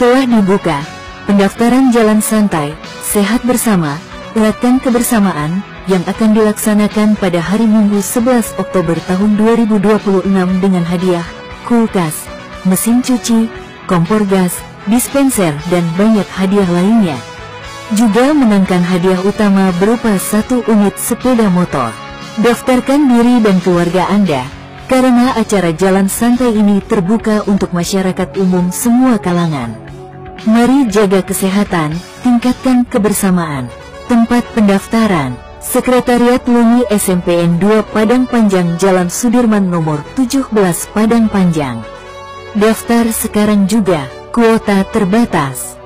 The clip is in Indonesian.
Telah dibuka pendaftaran Jalan Santai Sehat Bersama Eratkan Kebersamaan yang akan dilaksanakan pada hari Minggu 11 Oktober tahun 2026 dengan hadiah kulkas, mesin cuci, kompor gas, dispenser, dan banyak hadiah lainnya. Juga menangkan hadiah utama berupa 1 unit sepeda motor. Daftarkan diri dan keluarga Anda, karena acara Jalan Santai ini terbuka untuk masyarakat umum semua kalangan. Mari jaga kesehatan, tingkatkan kebersamaan. Tempat pendaftaran, Sekretariat LUMI SMPN 2 Padang Panjang Jalan Sudirman nomor 17 Padang Panjang. Daftar sekarang juga, kuota terbatas.